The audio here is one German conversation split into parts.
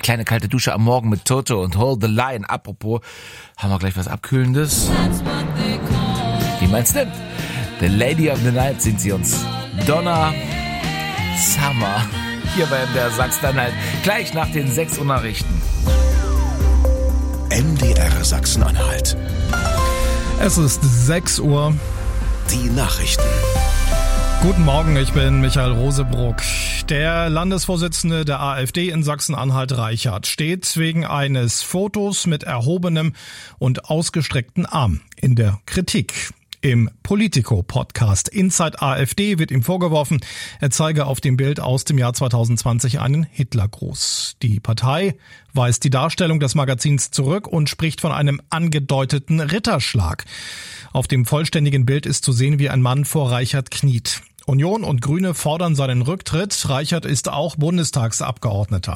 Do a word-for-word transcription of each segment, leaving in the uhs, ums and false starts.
Kleine kalte Dusche am Morgen mit Toto und Hold the Line. Apropos, haben wir gleich was Abkühlendes? Wie meinst du? The Lady of the Night singt sie uns. Donna Summer. Hier bei M D R Sachsen-Anhalt. Gleich nach den sechs Uhr Nachrichten. M D R Sachsen-Anhalt. Es ist sechs Uhr. Die Nachrichten. Guten Morgen, ich bin Michael Rosebruck. Der Landesvorsitzende der AfD in Sachsen-Anhalt, Reichert, steht wegen eines Fotos mit erhobenem und ausgestreckten Arm in der Kritik. Im Politico-Podcast Inside AfD wird ihm vorgeworfen, er zeige auf dem Bild aus dem Jahr zweitausendzwanzig einen Hitlergruß. Die Partei weist die Darstellung des Magazins zurück und spricht von einem angedeuteten Ritterschlag. Auf dem vollständigen Bild ist zu sehen, wie ein Mann vor Reichert kniet. Union und Grüne fordern seinen Rücktritt. Reichert ist auch Bundestagsabgeordneter.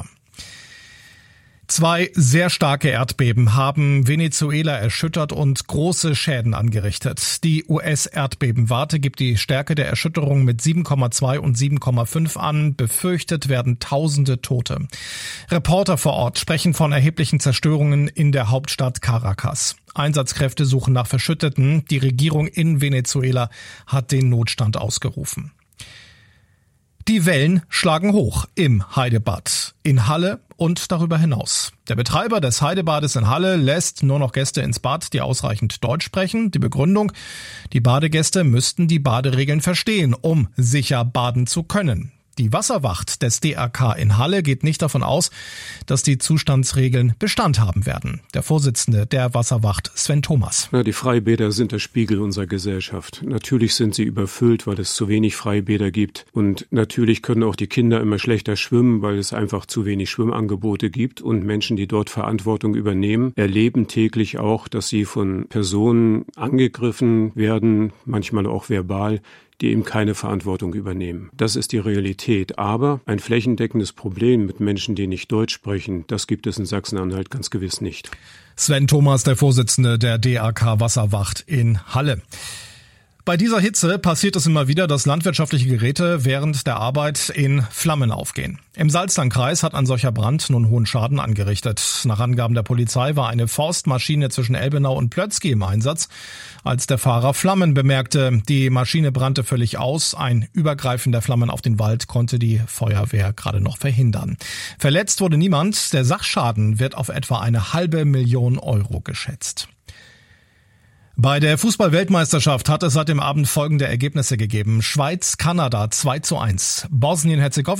Zwei sehr starke Erdbeben haben Venezuela erschüttert und große Schäden angerichtet. Die U S-Erdbebenwarte gibt die Stärke der Erschütterung mit sieben Komma zwei und sieben Komma fünf an. Befürchtet werden tausende Tote. Reporter vor Ort sprechen von erheblichen Zerstörungen in der Hauptstadt Caracas. Einsatzkräfte suchen nach Verschütteten. Die Regierung in Venezuela hat den Notstand ausgerufen. Die Wellen schlagen hoch im Heidebad, in Halle und darüber hinaus. Der Betreiber des Heidebades in Halle lässt nur noch Gäste ins Bad, die ausreichend Deutsch sprechen. Die Begründung: Die Badegäste müssten die Baderegeln verstehen, um sicher baden zu können. Die Wasserwacht des D R K in Halle geht nicht davon aus, dass die Zustandsregeln Bestand haben werden. Der Vorsitzende der Wasserwacht, Sven Thomas. Na, die Freibäder sind der Spiegel unserer Gesellschaft. Natürlich sind sie überfüllt, weil es zu wenig Freibäder gibt. Und natürlich können auch die Kinder immer schlechter schwimmen, weil es einfach zu wenig Schwimmangebote gibt. Und Menschen, die dort Verantwortung übernehmen, erleben täglich auch, dass sie von Personen angegriffen werden, manchmal auch verbal, die eben keine Verantwortung übernehmen. Das ist die Realität. Aber ein flächendeckendes Problem mit Menschen, die nicht Deutsch sprechen, das gibt es in Sachsen-Anhalt ganz gewiss nicht. Sven Thomas, der Vorsitzende der D R K Wasserwacht in Halle. Bei dieser Hitze passiert es immer wieder, dass landwirtschaftliche Geräte während der Arbeit in Flammen aufgehen. Im Salzlandkreis hat ein solcher Brand nun hohen Schaden angerichtet. Nach Angaben der Polizei war eine Forstmaschine zwischen Elbenau und Plötzky im Einsatz, als der Fahrer Flammen bemerkte. Die Maschine brannte völlig aus. Ein Übergreifen der Flammen auf den Wald konnte die Feuerwehr gerade noch verhindern. Verletzt wurde niemand. Der Sachschaden wird auf etwa eine halbe Million Euro geschätzt. Bei der Fußball-Weltmeisterschaft hat es seit dem Abend folgende Ergebnisse gegeben. Schweiz, Kanada zwei zu eins. Bosnien-Herzegowina